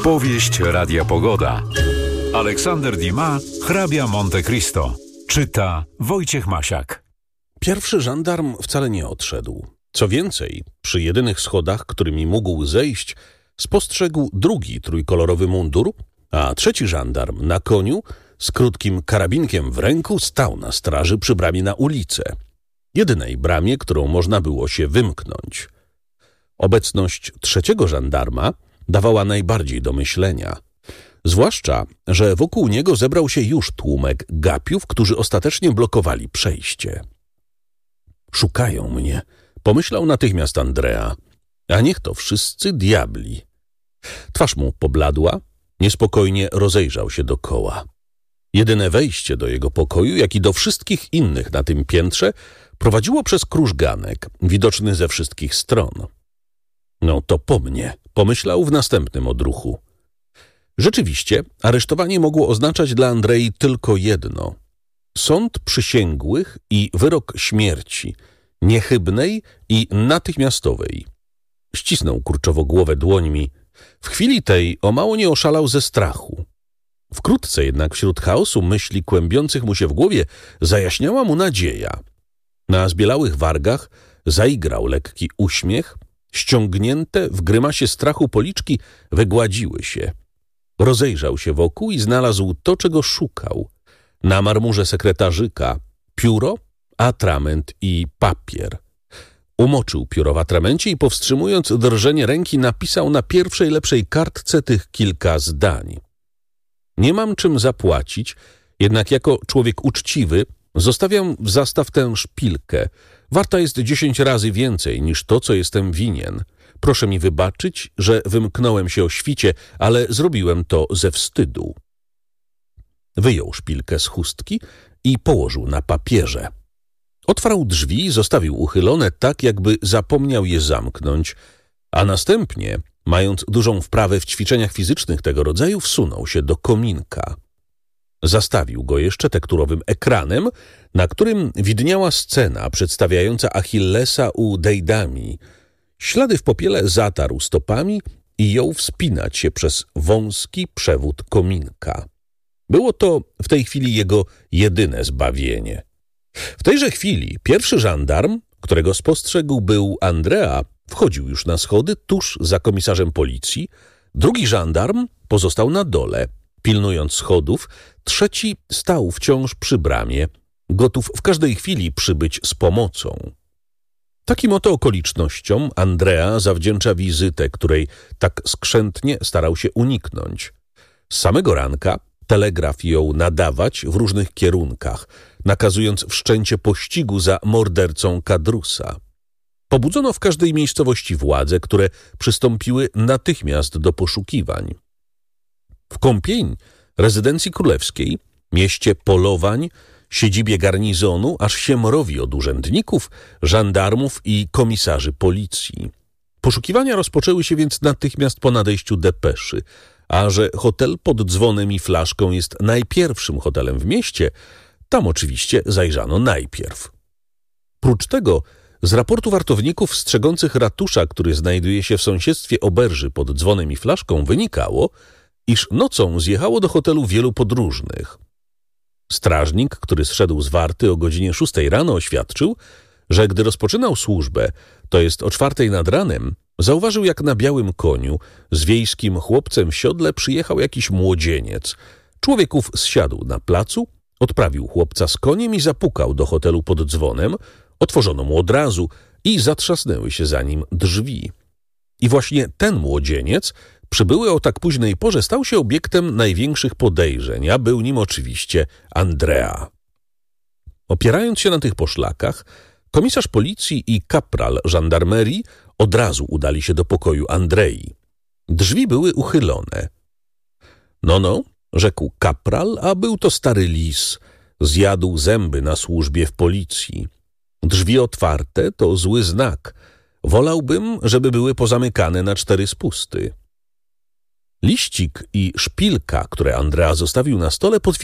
Powieść Radia Pogoda. Aleksander Dumas, hrabia Monte Cristo. Czyta Wojciech Masiak. Pierwszy żandarm wcale nie odszedł. Co więcej, przy jedynych schodach, którymi mógł zejść, spostrzegł drugi trójkolorowy mundur, a trzeci żandarm na koniu z krótkim karabinkiem w ręku stał na straży przy bramie na ulicę. Jedynej bramie, którą można było się wymknąć. Obecność trzeciego żandarma dawała najbardziej do myślenia. Zwłaszcza, że wokół niego zebrał się już tłumek gapiów, którzy ostatecznie blokowali przejście. Szukają mnie, pomyślał natychmiast Andrea. A niech to wszyscy diabli. Twarz mu pobladła, niespokojnie rozejrzał się dokoła. Jedyne wejście do jego pokoju, jak i do wszystkich innych na tym piętrze, prowadziło przez krużganek, widoczny ze wszystkich stron. No to po mnie, pomyślał w następnym odruchu. Rzeczywiście, aresztowanie mogło oznaczać dla Andrei tylko jedno. Sąd przysięgłych i wyrok śmierci, niechybnej i natychmiastowej. Ścisnął kurczowo głowę dłońmi. W chwili tej o mało nie oszalał ze strachu. Wkrótce jednak wśród chaosu myśli kłębiących mu się w głowie zajaśniała mu nadzieja. Na zbielałych wargach zaigrał lekki uśmiech, ściągnięte w grymasie strachu policzki wygładziły się. Rozejrzał się wokół i znalazł to, czego szukał. Na marmurze sekretarzyka pióro, atrament i papier. Umoczył pióro w atramencie i powstrzymując drżenie ręki napisał na pierwszej lepszej kartce tych kilka zdań. Nie mam czym zapłacić, jednak jako człowiek uczciwy zostawiam w zastaw tę szpilkę. Warta jest 10 razy więcej niż to, co jestem winien. Proszę mi wybaczyć, że wymknąłem się o świcie, ale zrobiłem to ze wstydu. Wyjął szpilkę z chustki i położył na papierze. Otwarł drzwi i zostawił uchylone tak, jakby zapomniał je zamknąć, a następnie, mając dużą wprawę w ćwiczeniach fizycznych tego rodzaju, wsunął się do kominka. Zastawił go jeszcze tekturowym ekranem, na którym widniała scena przedstawiająca Achillesa u Deidamii. Ślady w popiele zatarł stopami i jął wspinać się przez wąski przewód kominka. Było to w tej chwili jego jedyne zbawienie. W tejże chwili pierwszy żandarm, którego spostrzegł był Andrea, wchodził już na schody tuż za komisarzem policji, drugi żandarm pozostał na dole, pilnując schodów, trzeci stał wciąż przy bramie, gotów w każdej chwili przybyć z pomocą. Takim oto okolicznościom Andrea zawdzięcza wizytę, której tak skrzętnie starał się uniknąć. Z samego ranka telegraf jął nadawać w różnych kierunkach, nakazując wszczęcie pościgu za mordercą Kadrusa. Pobudzono w każdej miejscowości władze, które przystąpiły natychmiast do poszukiwań. W Compiègne, rezydencji królewskiej, mieście polowań, siedzibie garnizonu, aż się mrowi od urzędników, żandarmów i komisarzy policji. Poszukiwania rozpoczęły się więc natychmiast po nadejściu depeszy, a że hotel pod dzwonem i flaszką jest najpierwszym hotelem w mieście, tam oczywiście zajrzano najpierw. Prócz tego z raportu wartowników strzegących ratusza, który znajduje się w sąsiedztwie oberży pod dzwonem i flaszką, wynikało, iż nocą zjechało do hotelu wielu podróżnych. Strażnik, który zszedł z warty o godzinie 6 rano, oświadczył, że gdy rozpoczynał służbę, to jest o 4 nad ranem, zauważył, jak na białym koniu z wiejskim chłopcem w siodle przyjechał jakiś młodzieniec. Człowiek ów zsiadł na placu, odprawił chłopca z koniem i zapukał do hotelu pod dzwonem. Otworzono mu od razu i zatrzasnęły się za nim drzwi. I właśnie ten młodzieniec, przybyły o tak późnej porze, stał się obiektem największych podejrzeń, a był nim oczywiście Andrea. Opierając się na tych poszlakach, komisarz policji i kapral żandarmerii od razu udali się do pokoju Andrei. Drzwi były uchylone. No, rzekł kapral, a był to stary lis. Zjadł zęby na służbie w policji. Drzwi otwarte to zły znak. Wolałbym, żeby były pozamykane na 4 spusty. Liścik i szpilka, które Andrea zostawił na stole,